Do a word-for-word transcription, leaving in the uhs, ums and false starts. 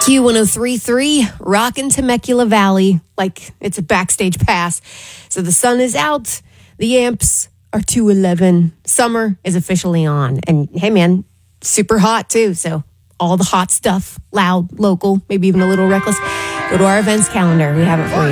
Q one oh three point three, rockin' Temecula Valley, like it's a backstage pass. So the sun is out, the amps are two eleven. Summer is officially on. And hey, man, super hot too. So all the hot stuff, loud, local, maybe even a little reckless. Go to our events calendar. We have it for you.